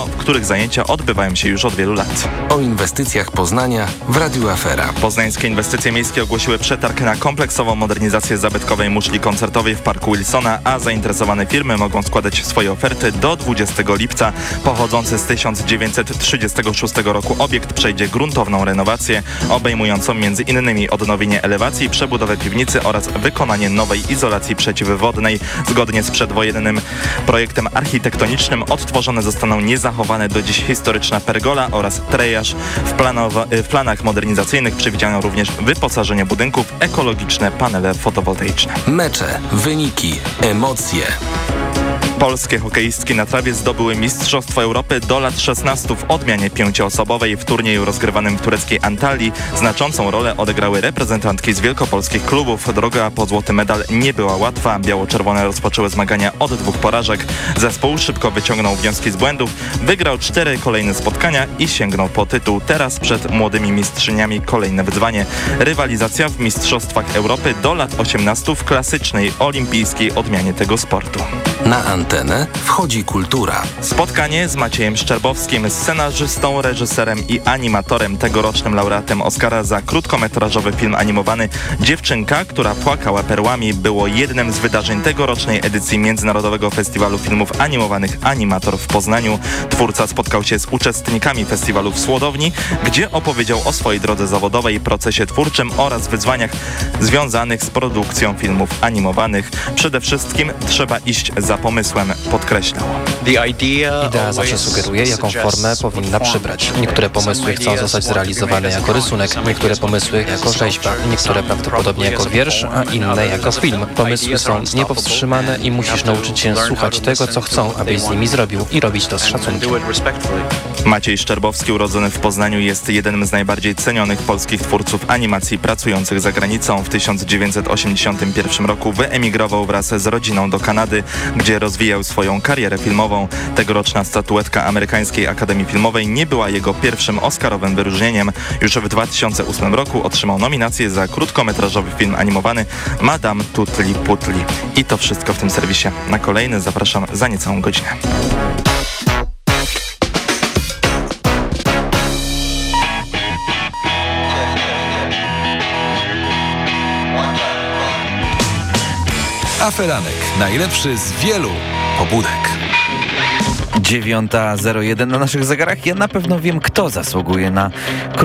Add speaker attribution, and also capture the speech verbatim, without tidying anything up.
Speaker 1: w których zajęcia odbywają się już od wielu lat.
Speaker 2: O inwestycjach Poznania w Radiu Afera.
Speaker 1: Poznańskie Inwestycje Miejskie ogłosiły przetarg na kompleksową modernizację zabytkowej muszli koncertowej w Parku Wilsona, a zainteresowane firmy mogą składać swoje oferty do dwudziestego lipca. Pochodzący z tysiąc dziewięćset trzydziestego szóstego roku obiekt przejdzie gruntowną renowację, obejmującą między innymi odnowienie elewacji, przebudowę piwnicy oraz wykonanie nowej izolacji przeciwwodnej. Zgodnie z przedwojennym projektem architektonicznym odtworzone zostaną niezachowane do dziś historyczna pergola oraz trejaż. W, planowa- w planach modernizacyjnych przewidziano również wyposażenie budynków w ekologiczne panele fotowoltaiczne.
Speaker 2: Mecze, wyniki, emocje.
Speaker 1: Polskie hokeistki na trawie zdobyły Mistrzostwo Europy do lat szesnastu w odmianie pięcioosobowej. W turnieju rozgrywanym w tureckiej Antalii znaczącą rolę odegrały reprezentantki z wielkopolskich klubów. Droga po złoty medal nie była łatwa. Biało-czerwone rozpoczęły zmagania od dwóch porażek. Zespół szybko wyciągnął wnioski z błędów, wygrał cztery kolejne spotkania i sięgnął po tytuł. Teraz przed młodymi mistrzyniami kolejne wyzwanie. Rywalizacja w Mistrzostwach Europy do lat osiemnastu w klasycznej olimpijskiej odmianie tego sportu.
Speaker 2: Na antenę wchodzi kultura.
Speaker 1: Spotkanie z Maciejem Szczerbowskim, scenarzystą, reżyserem i animatorem, tegorocznym laureatem Oscara za krótkometrażowy film animowany Dziewczynka, która płakała perłami, było jednym z wydarzeń tegorocznej edycji Międzynarodowego Festiwalu Filmów Animowanych Animator w Poznaniu. Twórca spotkał się z uczestnikami festiwalu w Słodowni, gdzie opowiedział o swojej drodze zawodowej, procesie twórczym oraz wyzwaniach związanych z produkcją filmów animowanych. Przede wszystkim trzeba iść za pomysłem, podkreślał.
Speaker 3: Idea zawsze sugeruje, jaką formę powinna przybrać. Niektóre pomysły chcą zostać zrealizowane jako rysunek, niektóre pomysły jako rzeźba, niektóre prawdopodobnie jako wiersz, a inne jako film. Pomysły są niepowstrzymane i musisz nauczyć się słuchać tego, co chcą, abyś z nimi zrobił i robić to z szacunkiem.
Speaker 1: Maciej Szczerbowski, urodzony w Poznaniu, jest jednym z najbardziej cenionych polskich twórców animacji pracujących za granicą. W tysiąc dziewięćset osiemdziesiątym pierwszym roku wyemigrował wraz z rodziną do Kanady, gdzie rozwijał swoją karierę filmową. Tegoroczna statuetka Amerykańskiej Akademii Filmowej nie była jego pierwszym oscarowym wyróżnieniem. Już w dwa tysiące ósmym roku otrzymał nominację za krótkometrażowy film animowany Madame Tutli Putli. I to wszystko w tym serwisie. Na kolejny zapraszam za niecałą godzinę.
Speaker 4: Aferanek. Najlepszy z wielu pobudek.
Speaker 5: dziewiąta zero jeden na naszych zegarach. Ja na pewno wiem, kto zasługuje na